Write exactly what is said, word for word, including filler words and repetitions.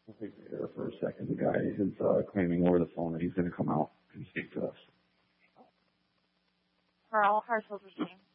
Wait there for a second. The guy is uh, claiming over the phone that he's going to come out and speak to us. For all household receiving.